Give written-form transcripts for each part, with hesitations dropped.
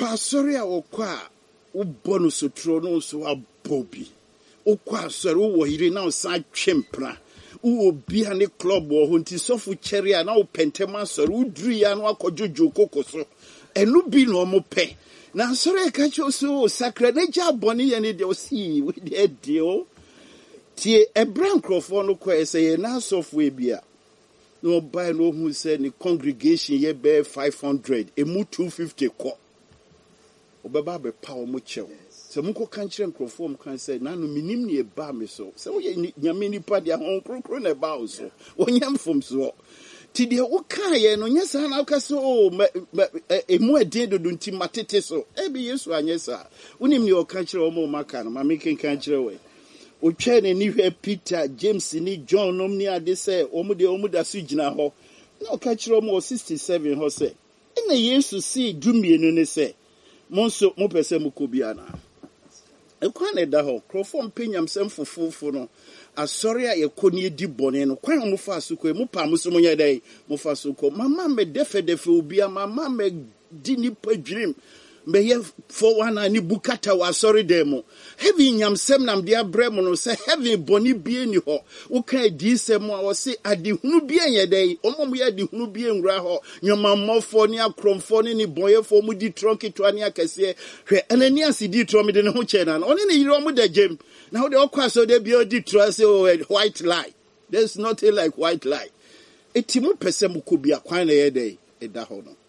pa sorry a okwa wo bonus otro no so abobi okwa sorry wo yire na san twempra wo obi ane club wo ho nti sofu cherry a na wo pentema sorry wo duru ya no akojojo kokoso enu bi no mo pe na sorry ka cho so sakra na ja boni ye ne de o si we de deal tie ebran crofo no kwa ese na sofu e bia no buy no who say the congregation ye be 500 emu 250 ko obeba be power mo chew se munko kan kire nkrofo mo kan say na no minim ne ba me so se wo nyame nipa dia hon krokro na ba o so wonyam fom so ti de wo kan ye no nyesa na ka so emu adin dodo nti matete so e bi yesu anyesa unim ne o kan kire o mo maka no ma me kan kire we o twene ni hwe Peter James ni John nom ni ade se omuda su gina ho na o ka kire mo 67 ho se na yesu si dumienu ne se monso mo pese mo kobiana ekwan na da ho krofom penyam sem fofofo no asori a yekoni edi bone no kwan mo fa so ko mo pa mo so mo nya dai mo fa so ko mama me defe obia mama me di ni padwrim me ye for one ani bukata wa asori dem heavy nyam sem nam dia brem no se heavy bone bie ni ho wo kan di sem a wo se adehunu bie nya dai omo mo ye adehunu bie nwura ho nyomamofo ni akromfo ni boyefo mu di tronki to ani akase hwe anani asidi tro me de ne ho che na oni ne yiro mu da jem na wo de okwaso de bie di tro say white lie. There's nothing like white lie. Etimu pese mu kobia kwan na ye dai e da ho no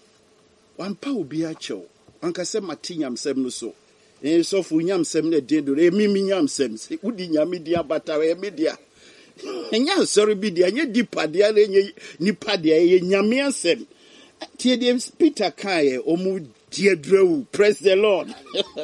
wampa obi a chew anka se matinyam sem no so so fu nyam sem na de do mimi nyam sem se udi nyame dia bata we media enya sorry bi dia nye dipadia na nye nipadia ye nyame asem tie de Peter kai omu die drew. Praise the Lord.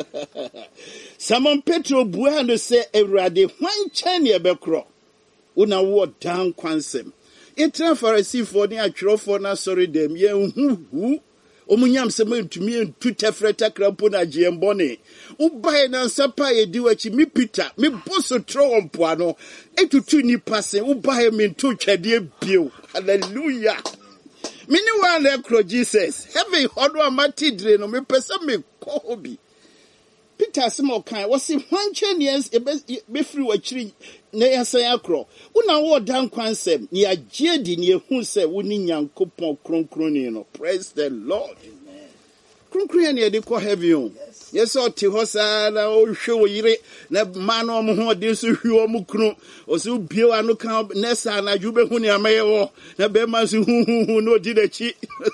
Simon Petro buano se ewrade hwan chan ye bekro una wo dan kwansem etra Pharisee for ni atwerofo na sorry dem ye hu omunyam se mentumi entu tefreta krampo na giembone ubae na nsapa ye diwachi mi Peter mi boso tro ompoano etutu ni pase ubae mentu twade bio. Hallelujah. Mini one ekro Jesus heavy hodo amati dire no me pese me kobi Peter Simon kan was in 1 years be free wachiri na yasan akro una wo dan kwansem ni agiedi ni ehun se woni nyankopon kronkroni no. Praise the Lord. Amen. Kronkroni na de ko heavy on yes o ti hosa na o hwe wo yire na ma no mo ho de so hwe o mu kru o so bio anu kan nesa na jube hu ni amaye wo na be ma so hu no di dachi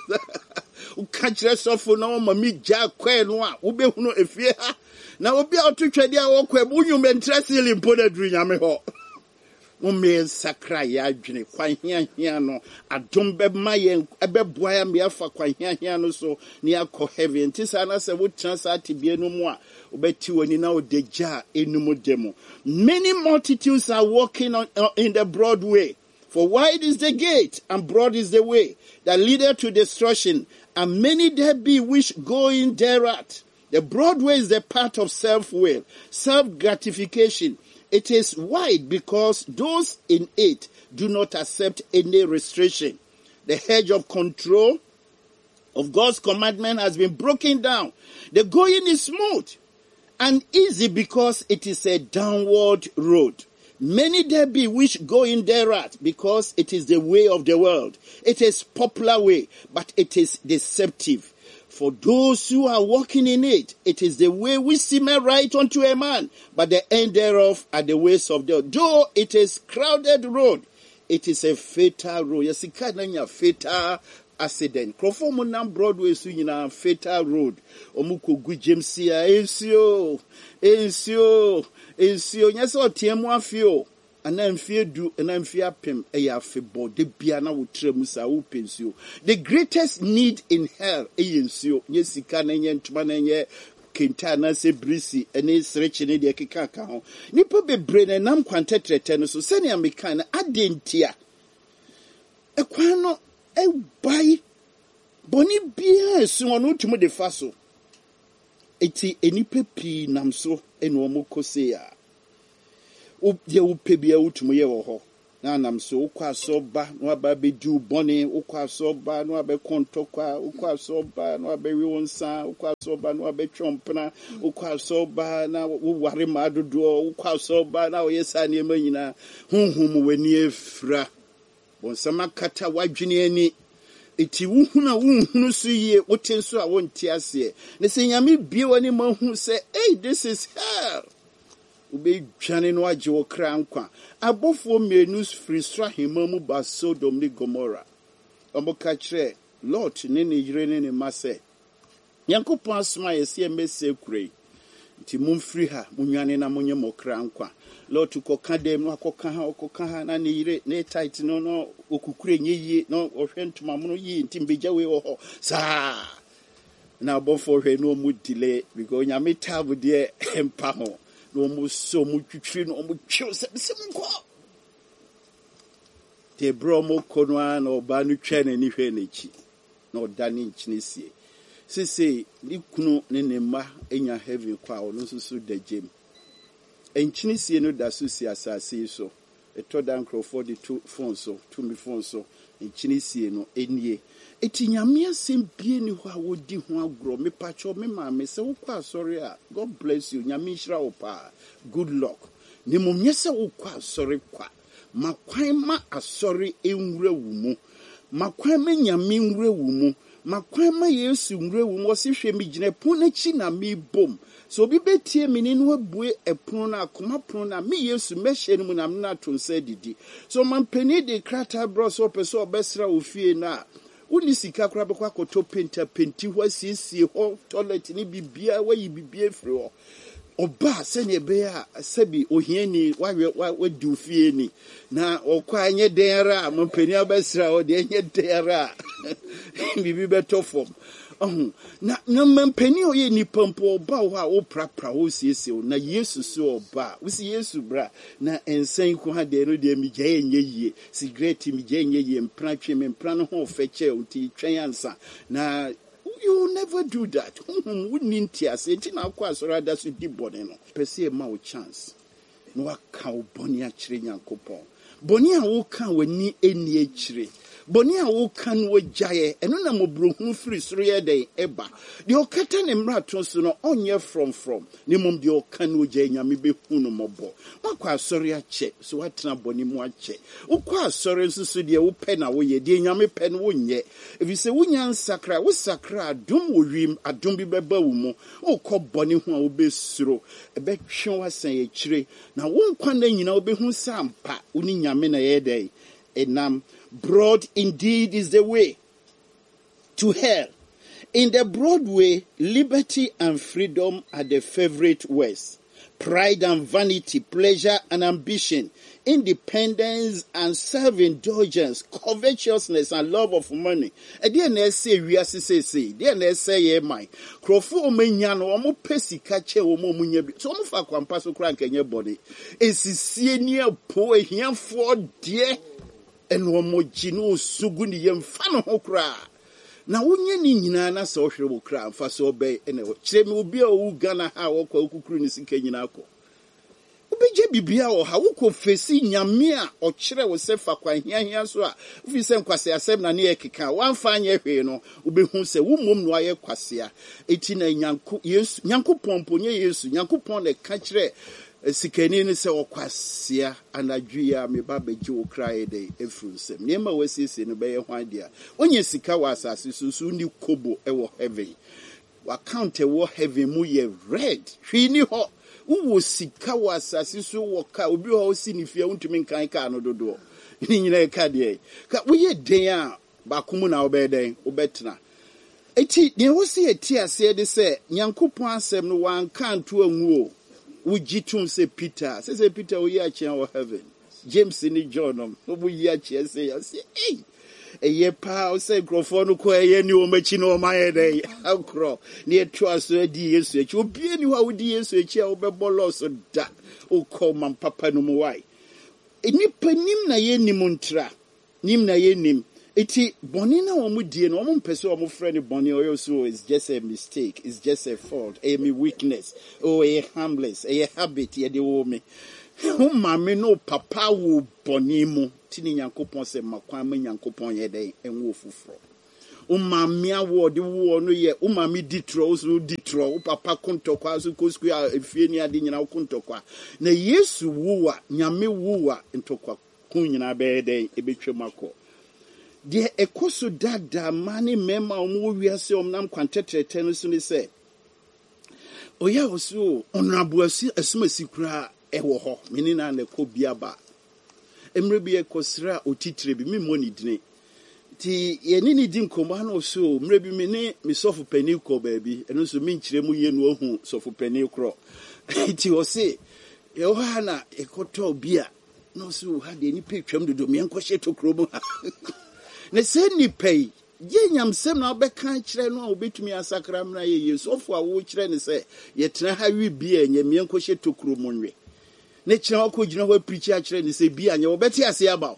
u kachire sofo na o mami ja kwa no a wo be hu no efie ha na obi a otwetwade a wo kwa bu nyum entrasili mpo na duru nyame ho mo me sakra ya adwene kwan hia no adom be maye ebeboa ya me afa kwan hia no so ni akọ heaven tisa na se wo transa tibie no mu a obeti woni na odeja enum demo. Many multitudes are walking in the broad way, for wide is the gate and broad is the way that leadeth to destruction, and many there be which go in thereat. The broad way is the path of self-will, self-gratification. It is wide because those in it do not accept any restriction. The hedge of control of God's commandment has been broken down. The going is smooth and easy because it is a downward road. Many there be which go in thereat because it is the way of the world. It is popular way, but it is deceptive. For those who are walking in it, it is the way which seemeth right unto a man, but the end thereof are the ways of the. Though it is crowded road, it is a fatal road. Yes, it can't fatal accident. Krofomo nam Broadway so yina fatal road. Omuko gu James ya ensio. Nyese otiemu afio. Anamfie du anamfie apem eya febo de bia na wotrem sa wo pensio. The greatest need in hell eyensio nye sika na nye ntuma na nye kenta na se brisi ene sreche ne de keka ka ho nipa bebre na nam kwantetrete no so sene ameka na adentia ekwan no e bai boni bia esu ono tumu de faso eti enipa pi nam so eno mo kose ya ye wo pebia wotumu ye wo ho na nam so ukwa soba no ababe du boni ukwa soba no abe kontokwa ukwa soba no abe wonsa ukwa soba no abe chompna ukwa soba na ware madodo ukwa soba na oyesa ne manyina honhom wani efra bonsama kata wadwene ani eti wuhunu so yie wotenso a wonte ase ne se nyame bie wani mahu se hey this is hell ube dwane no agye wo kra nkwa abofo menu frisra himamu ba Sodom ni Gomorrah omoka kire Lot ne ne yire ne mase Yankopon asoma yesi emese kure nti mumfiri ha munwane na munye mokra nkwa Lot koka dem no akoka ha na ne yire ne tight no okukure nyeye no ohwentuma muno yi nti mbegya we ho sa na abofo hwe no mu delay because nyame tab de empa ho no mu so mu twitwiri no mu twiw se mko te bro mo konwa na oba no twa na ni hwe na chi na odane nchine sie sese ni kunu ne ne ma enya heaven kwa ono susu da jem enchine sie no da so si asase so etoda nkrofo de two phone so two me phone so enchine sie no enie eti nyame asem bie ni ho a wodi ho agro me pacho me ma me se wokwa sorry a God bless you nyame hira wo pa good luck ni mum nyese wokwa sorry kwa makwan ma asori enwura wu mu makwan ma nyame nwura wu mu makwan ma Yesu nwura wu mu osi hwe mi gine pon na chi na mi bom so obi betie mi ni no abue epon na akoma pon na mi Yesu mehye mu na na tonsa didi so mampani de krata bros opeso obesra ofie na uni sika kura bekwa koto penti ho asiesie ho toilet ni bibia wayi bibia firi ho oba sene be a sabi ohiani wa du fie ni na okwa anye denra mampani abesra o de anye denra bibi beto fom na mampani o ye ni pampo oba ho a oprapra ho siesie na Yesu so oba wisi Yesu bra na ensan ku ha de no de mi gye enye yie cigarette mi gye enye yie mpra twe me mpra no ho feche unti twen ansa na you will never do that. We need to say, "Tina kwa sora da su di bone no." Pese ma o chance. No aka o boni a chire Nyankopon. Boni a wo kan wani eni a chire. Boni a wo kan wo jaye. Eno na mobrohun firi soro ye den eba. De okata ne mraton so no onye from. Ne mom de okan wo jaye nyame be hu no mobo. Makwa sori a che. So watena boni mu a che. Ukwa sori nsusu de wo pe na wo ye. De nyame pe no wo nye. If you say wunya nsakra, wo sakra adum wo wim, adum bi beba wo mu. Ukọ boni hu a wo be suro. Ebe twen wasan ye chire. Na wo nkwa na nyina wo be hu sampa. Uni nyame na ye dey. Enam broad indeed is the way to hell. In the broad way, liberty and freedom are the favorite words. Pride and vanity, pleasure and ambition, independence and self-indulgence, covetousness and love of money. And then they say, we are say, then they say, yeah, my crofo menyano, omo pesi kache, omo munyebi. So omo fa kwampaso krank enye body. Esi sienia po ehia for dear. And womo jino suguni yemfano hokra. Na wunye ni nyina na se ohwere wo kra mfa so obey ene kire me obi a wo Ghana ha wo kwa okukuru ni sika nyina akọ obeje bibia wo ha wo ko fesi nyame a o kire wo se fa kwa hiahia so a ofi se nkwase asem na ne ekeka wanfa anye hwe no obehu se wo mom no aye kwasea eti na Yesu Nyankopon ponye Yesu Nyankopon na ka kire sikani ni se okwasea anadwia me ba beji wo krae dey efrunsem niema wasisi no be ye hwan dia onye sika wa asase susu ni kobo e wo heaven wa count e wo heaven mu ye red hwini ho wo sika wa asase so wo ka obi ho si ni fie untumi nkan ka no dodo ni nyina e ka de ka wo ye den a ba kumu na wo be den wo betena eti de wo si eti ase de se Nyankopon asem no wan kanto anwu Ujitum se Peter. Say Peter we are in heaven. James and John. We are say hey. A ye pa say Grofonu ko ye ni o machi no my day. How cro. Near trust di Yesu. You be any how di Yesu echi obebolo so da. O call man papa no mo why. Enipa nim na ye nimuntra. Nim na ye nim. Iti boni na omu die no omu mpese omu friend boni oyo so is just a mistake, it's just a fault, a me weakness, oh a harmless, a habit ye de wo me. Mame no papa wo bonimo tini Nyankopon se makwan ma Nyankopon ye den enwo fufro. Mame awo de wo no ye mame ditro so ditro papa kontokwa so kosku afie ni ade nyina kontokwa na Yesu wuwa nyame wuwa ntokwa kun nyina be den ebetwemako de ekoso dada mani mema omo wiase omnam kwantetrete no so ni se oya oso onabuasi asumasi kura ewo ho menina na ko biaba emre bi ekosra otitire bi mimoni dine ti yeni ni din koma na oso mre bi me sofu pani ko baabi eno so minkyire mu ye no ohu sofu pani kro ti o se ye ha na ekoto bia no so ha de ni petwam dodo me enko hye to kromo na se ni pei ye nyamsem na obeka kire no a obetumi asakra mra ye Yesu ofo a wo kire ne se ye tena ha wi bia nya me enko hye to kromo nwe ne kire akọ gina ho preach a kire ne se bia nya obeti ase aba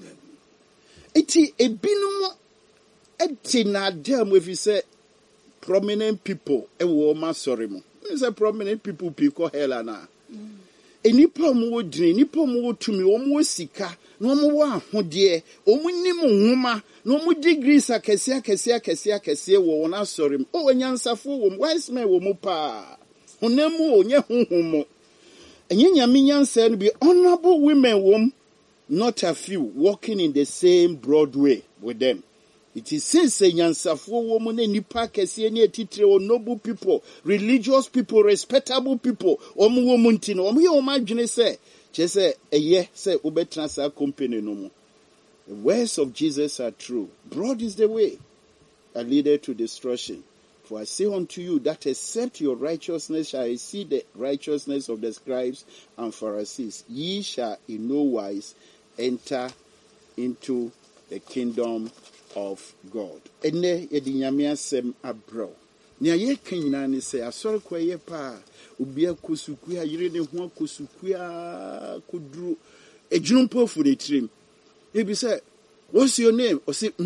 eti ebinum eti na dem if you say prominent people e wo ma sorry mo say prominent people pick hell na enipa mo dine nipa mo tumi wo mo sika no mo wo ahode o mo nim nhoma no mo degrees akese wo na sorry o wanyansafo wo wise man wo mo pa honemu onye honhomo enye nyame nyansa no be honorable women wo not a few walking in the same broad way with them. It is since a nyansafo woman and nipa kese ni etitire o noble people, religious people, respectable people. Omo woman tino omo ye omo adwene se che se eye se obetra sa company no mo. The words of Jesus are true. Broad is the way that leadeth to destruction. For I say unto you that except your righteousness shall see the righteousness of the scribes and Pharisees, ye shall in no wise enter into the kingdom of God. Ene yedi nyame asem abro. Nia ye kanyina ne se asore kwaye pa obia kosuku ayire ne ho kosuku a koduru ejunumpo fu ne trim. He be say, what's your name? Or say,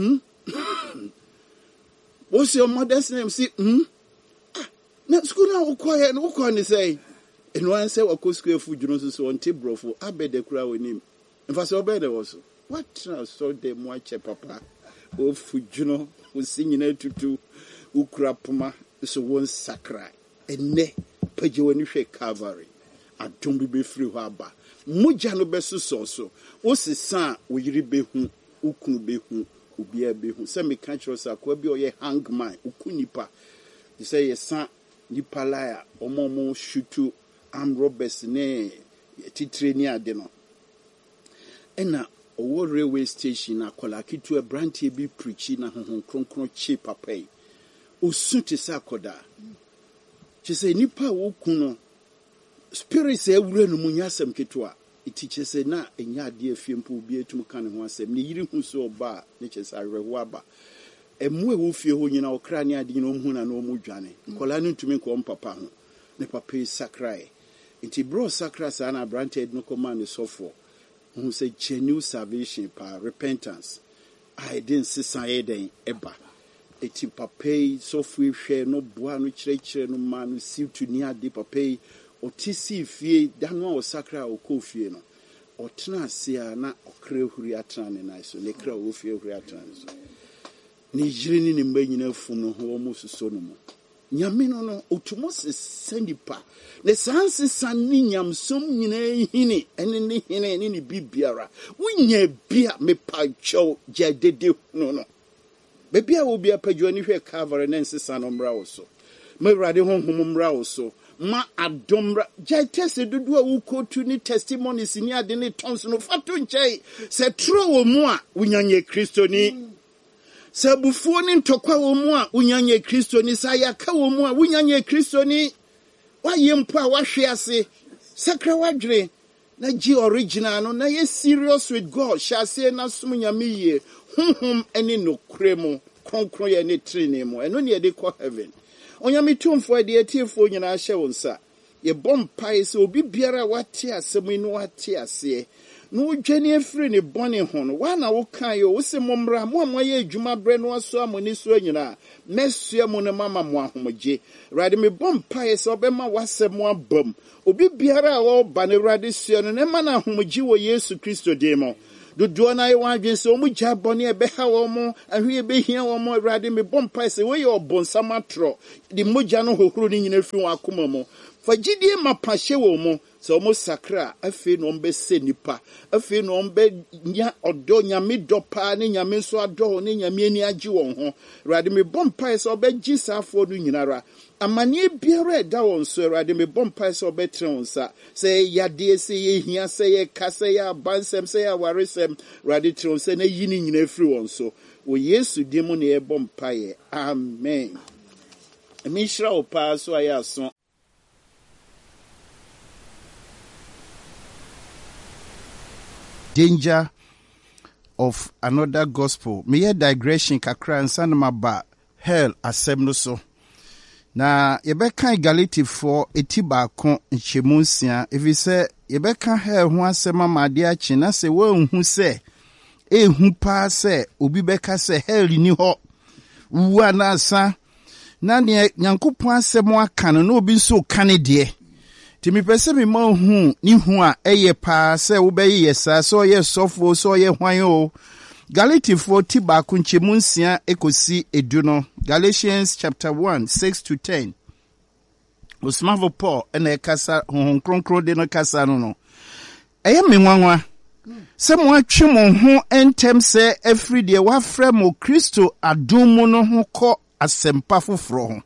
what's your mother's name? Say, na school na ukwaye no ukwa ne say. Eno an say wakosuku fu junun so on tebrofo abede kura wonim. Mfa se obede wo so. What so de mo ache papa? O fujuno o sinyina tutu ukura poma so won sakra enne page woni hwe Calvary adom bi be free ho aba moja no beso so o sesa o yiri behu ukunu behu obia behu se me kan kiro sa kwa bi o ye hangman ukunipa you say yesa nipa laya omomo shutu am robbers ne titire ni ade no ena owo railway station akola kitu a brantie bi preachi na honhon kronkron chi papai osuti sakoda che se nipa wo kuno spirit se awura no munyasem ketwa itiche se na enya ade afiempo bi etum kan ho asem ne yiri hu so ba ne che se aweho aba emu e wo fie ho nyina okra ne ade nyina omhu na no omudwane kola no ntumi ko papa ho ne papa sakrai iti bro sakra sa na brantie no command sofo who say genuine salvation par repentance. I didn't see Sayeden eba. Eti papai so free share no boa no chire no man see to near de papai o tisi fie danwa o sakra o kofie no. O tena sia na okre huri atra ne na so ne kra o fie huri atra ne so. Ni jiri ni ne mba nyina fum no ho mo so no mo. Nyame no otumo se sendipa ne sanse sanni nyamsom nyina hini ene ne hini ene ne bibiara wunya bia me pacho jadede no bebia wo bia padwo ni hwe Calvary ne nsesa no mra wo so mawrade honhom mra wo so ma adomra jaitese dodo a wukotu ni testimonies ni ade ne tons no fato nchei se tro wo mu a wunyanye Kristo ni sabufuo ni ntokwa wo mu a unyanye Kristo ni sayaka wo mu a unyanye Kristo ni waye mpo a wahwe ase sakra wadwere na gi original no na ye serious with God shall say na sum nyame ye honhom ene no kremo kronkron ye ne trine mo eno ne ye de ko heaven onyame tumfo de atiefo nyina hye wonsa ye bompai se obi biara wate asem ni wate ase no Jenny free ni bonny hon. One I can you, Wissy Mombra, Moya, Juma Bren was so many swingina. Messia Mona Mamma Mohamoji. Riding me bomb pies or Bema was some more bum. Obi biara o bane radisio ne mana homoji wo Yesu Kristo demo. Do na I dwen so mu jabone e be ha wo mo ahwe be hia wo mo rade me bompa se we yo bonsama tro di moja no hohoro ni nyina fi wa akoma mo fa gidie mapahye wo mo so mo sakra afi no mbe se nipa afi no mbe nya odo nyame dopa ne nyame so ado ne nyame ani agi won ho rade me bompa se obe gisafo no nyinara amani biara da won so rade me bompa se obe tronsa se yade se ye hia se ye kase ya bansem se ya waresem rade tronsa na yini nyina firi won so wo Yesu dimo ne e bompa ye amen emi hira o pa so aya so. Danger of another gospel. Me digression kakra and ba hell asem so. Na yebeka Galati for etiba kon nchemunsia. If you say yebeka hell ho asema made achi na se wo hu se hu pa se obi beka se hell ni ho. Wa na asa na ne Nyankopon asem aka no obi nso kane de. Timi pese mi ma hu ni hu a eye pa se wo be ye sa so ye sofo so ye hwan o Galati 40 ba kunchemu nsia ekosi edu no Galatians chapter 1 6 to 10 Osmavo Paul ena ekasa honhon kronkron de no kasa no eye me nwanwa se mo atwe mo ho entem se every day wa frɛ mo Kristo adom mu no ho kɔ asempa foforo ho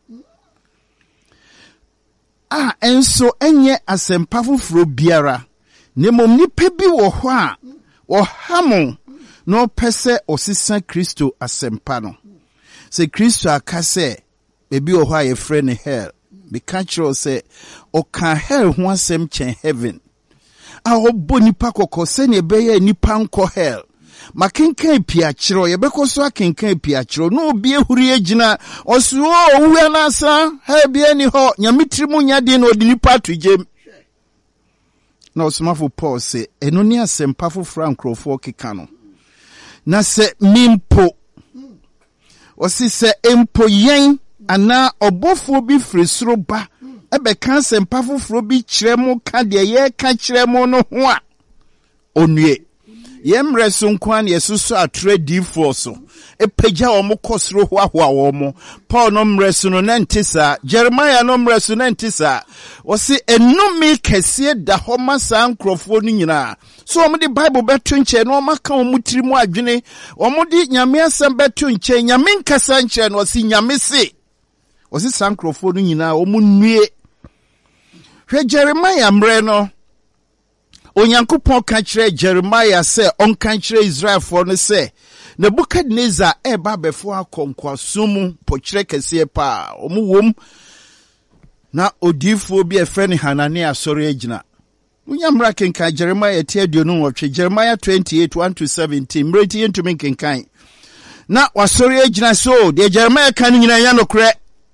enso enye asempa foforo biara nemom nipa bi wo ho a wo hamo no pese osisa Kristo asempa no se Kristo akase bebi wo ho a ye frɛ ne hell be catchro se o kan hell ho asem chen heaven a obo nipa kokko se ne beye nipa nko hell makenkan piachiro yebeko so akenkan piachiro no obi ehuri agina oso owu na asa ha bia ni ho nyamitri mu nyade na odi nipa tojem na osmafo Paul se eno ni asempa foforo ankrofo keka no na se mimpo osi se empo yen ana obofo bi frisoro ba ebeka asempa foforo bi kiremu ka de ye ka kiremu no ho a onue Yemre sunkwan yesusu atredi forso epeja omo kosro hoahoa omo Paul no mresu no nantisa Jeremiah no mresu nantisa osi enumi kese da homa sa nkrofo no nyina so omo di Bible beto nche no maka omo tirimu adwene omo di nyame asem beto nche nyame nkasa nche no osi nyame se osi sa nkrofo no nyina omo nue hwe Jeremiah mre no Onyankopon ka kire Jeremiah se on ka kire Israel for no se Nebukadnezar eba befo akonkwasomu pokire kese pa omuwom na odifo bi efreni Hanania sori agina Unyamra kenka Jeremiah tiaduonu wotwe Jeremiah 28:1-17 mreti yentumi kenkan na wasori agina so de Jeremiah kan nyina ya nokre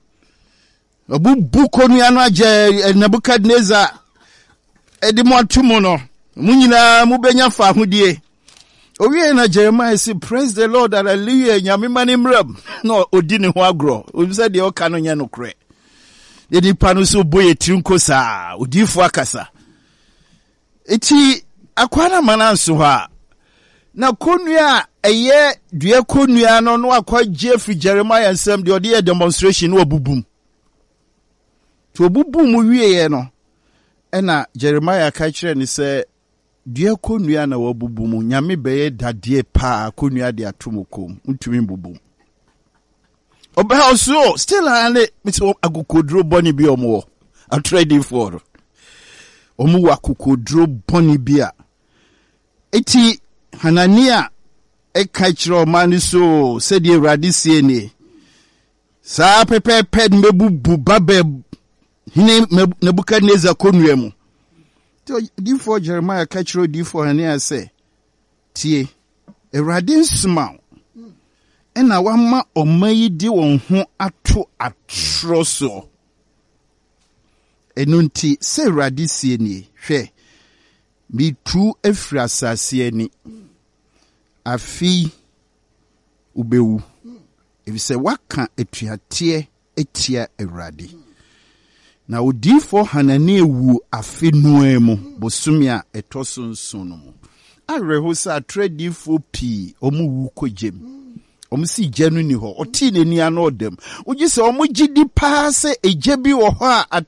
obubu konu anu age Nebukadnezar edi mo atumu no munyina mubenya fa hodie owie na Jeremiah say praise the Lord hallelujah nyame mani mram no odi ne ho agro obi say de o ka no nya no kre edi panu so boye trinko sa odifo akasa eti akwana mananso ha na konua eye due konua no no akwa Jeffrey Jeremiah nsem de odi demonstration no obubum to obubum wie no ena Jeremiah ka kire ni se dua konua na wabubumu nyame beye dadie pa konua de atomokom ntumi mbubum oba also still ane mito agukodro boni bi omo a trading for omu wakukodro boni bia eti Hanania e ka kire o mani so se de radisi ni sa pepe mebubu babe hine Nebukadnezar konua mu Therefore Jeremiah kachiro therefore Hanania say tie Awurade nsma ena wama omayi di won ho ato atroso enunti se Awurade sie ni hwe mitu efiri asase ani afi ubewu efisɛ waka etuateɛ etia Awurade na odifo Hanania ewu afi noa mu bosome a ɛtɔ so nson no mu awerɛho sɛ atradifo pii ɔmo wu kɔgyem ɔmo si gya no ni hɔ ɔte n'ani ano ɔdam wogye sɛ ɔmo gyidi paa sɛ egya bi wɔ hɔ a